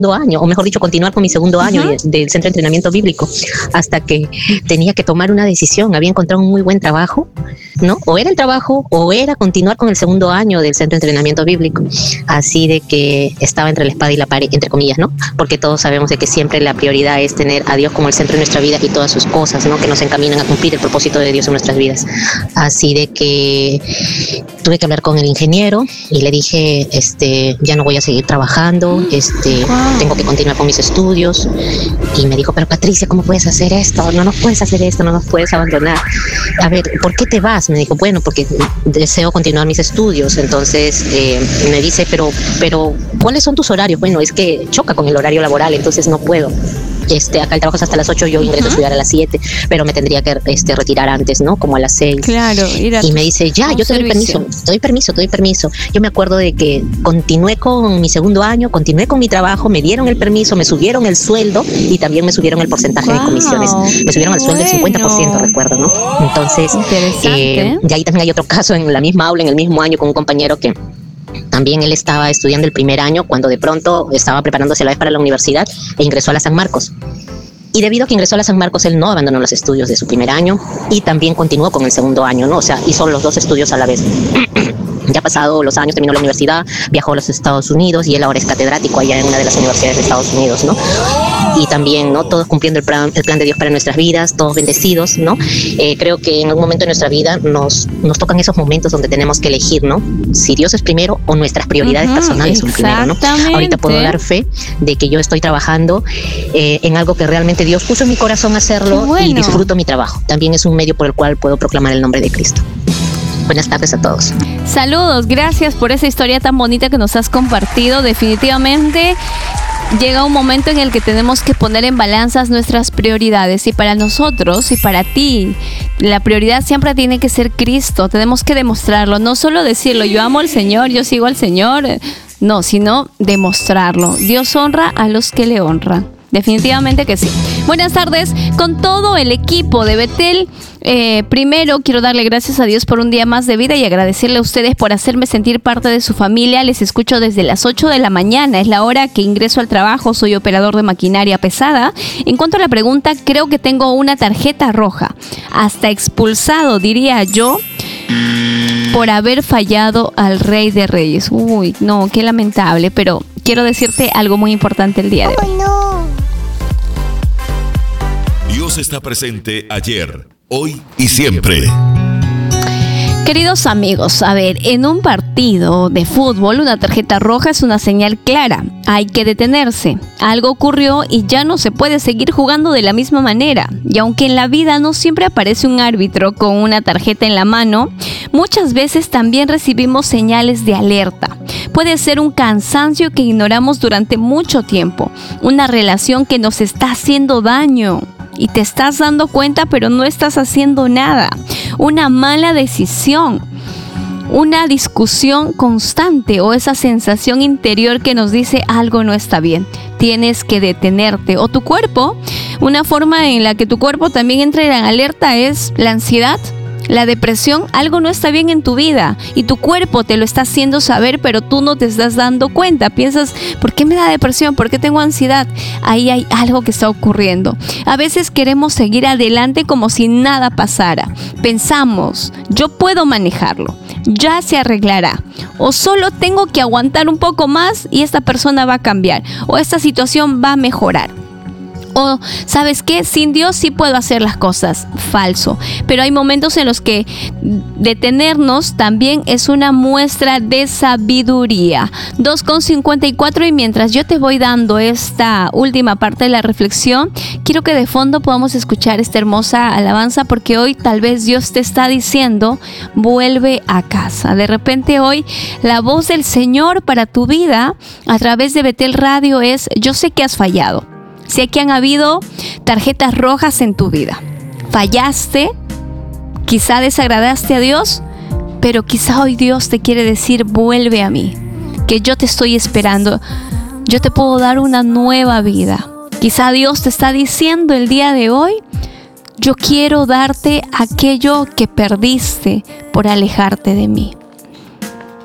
año, o mejor dicho, continuar con mi segundo año del Centro de Entrenamiento Bíblico, hasta que tenía que tomar una decisión. Había encontrado un muy buen trabajo, ¿no? O era el trabajo o era continuar con el segundo año del Centro de Entrenamiento Bíblico. Así de que estaba entre la espada y la pared, entre comillas, ¿no? Porque todos sabemos de que siempre la prioridad es tener a Dios como el centro de nuestra vida y todas sus cosas, ¿no? Que nos encaminan a cumplir el propósito de Dios en nuestras vidas. Así de que tuve que hablar con el ingeniero y le dije, ya no voy a seguir trabajando, tengo que continuar con mis estudios. Y me dijo, pero Patricia, ¿cómo puedes hacer esto? No nos puedes hacer esto, no nos puedes abandonar. A ver, ¿por qué te vas? Me dijo, bueno, porque deseo continuar mis estudios. Entonces me dice, pero ¿cuáles son tus horarios? Bueno, es que choca con el horario laboral, entonces no puedo. Acá el trabajo es hasta las 8, yo ingreso a estudiar a las 7, pero me tendría que retirar antes, ¿no? Como a las 6. Claro. Y me dice, ya, yo te doy permiso. Yo me acuerdo de que continué con mi segundo año, continué con mi trabajo, me dieron el permiso, me subieron el sueldo y también me subieron el porcentaje de comisiones. Me subieron el sueldo del 50%, recuerdo, ¿no? Entonces, y ahí también hay otro caso en la misma aula, en el mismo año, con un compañero que también él estaba estudiando el primer año cuando de pronto estaba preparándose a la vez para la universidad e ingresó a la San Marcos. Y debido a que ingresó a la San Marcos, él no abandonó los estudios de su primer año y también continuó con el segundo año, ¿no? O sea, hizo los dos estudios a la vez. Ya pasado los años, terminó la universidad, viajó a los Estados Unidos y él ahora es catedrático allá en una de las universidades de Estados Unidos, ¿no? Y también, ¿no? Todos cumpliendo el plan de Dios para nuestras vidas, todos bendecidos, ¿no? Creo que en algún momento de nuestra vida nos tocan esos momentos donde tenemos que elegir, ¿no? Si Dios es primero o nuestras prioridades personales son primero, ¿no? Ahorita puedo dar fe de que yo estoy trabajando en algo que realmente Dios puso en mi corazón hacerlo y disfruto mi trabajo. También es un medio por el cual puedo proclamar el nombre de Cristo. Buenas tardes a todos. Saludos, gracias por esa historia tan bonita que nos has compartido. Definitivamente llega un momento en el que tenemos que poner en balanzas nuestras prioridades, y para nosotros y para ti la prioridad siempre tiene que ser Cristo. Tenemos que demostrarlo, no solo decirlo, yo amo al Señor, yo sigo al Señor, no, sino demostrarlo. Dios honra a los que le honran. Definitivamente que sí. Buenas tardes con todo el equipo de Betel. Primero quiero darle gracias a Dios por un día más de vida y agradecerle a ustedes por hacerme sentir parte de su familia. Les escucho desde las 8 de la mañana, es la hora que ingreso al trabajo, soy operador de maquinaria pesada. En cuanto a la pregunta, creo que tengo una tarjeta roja, hasta expulsado diría yo, por haber fallado al Rey de Reyes. Uy, no, qué lamentable, pero quiero decirte algo muy importante el día de hoy. Dios está presente ayer, hoy y siempre. Queridos amigos, a ver, en un partido de fútbol una tarjeta roja es una señal clara. Hay que detenerse. Algo ocurrió y ya no se puede seguir jugando de la misma manera. Y aunque en la vida no siempre aparece un árbitro con una tarjeta en la mano, muchas veces también recibimos señales de alerta. Puede ser un cansancio que ignoramos durante mucho tiempo, una relación que nos está haciendo daño y te estás dando cuenta pero no estás haciendo nada, una mala decisión, una discusión constante o esa sensación interior que nos dice algo no está bien, tienes que detenerte. O tu cuerpo, una forma en la que tu cuerpo también entra en alerta es la ansiedad, la depresión. Algo no está bien en tu vida y tu cuerpo te lo está haciendo saber, pero tú no te estás dando cuenta. Piensas, ¿por qué me da depresión? ¿Por qué tengo ansiedad? Ahí hay algo que está ocurriendo. A veces queremos seguir adelante como si nada pasara. Pensamos, yo puedo manejarlo, ya se arreglará. O solo tengo que aguantar un poco más y esta persona va a cambiar. O esta situación va a mejorar. O, ¿sabes qué? Sin Dios sí puedo hacer las cosas. Falso. Pero hay momentos en los que detenernos también es una muestra de sabiduría. 2:54, y mientras yo te voy dando esta última parte de la reflexión, quiero que de fondo podamos escuchar esta hermosa alabanza, porque hoy tal vez Dios te está diciendo, vuelve a casa. De repente hoy la voz del Señor para tu vida a través de Betel Radio es, yo sé que has fallado. Sé que han habido tarjetas rojas en tu vida. Fallaste, quizá desagradaste a Dios, pero quizá hoy Dios te quiere decir, vuelve a mí, que yo te estoy esperando. Yo te puedo dar una nueva vida. Quizá Dios te está diciendo el día de hoy, yo quiero darte aquello que perdiste por alejarte de mí.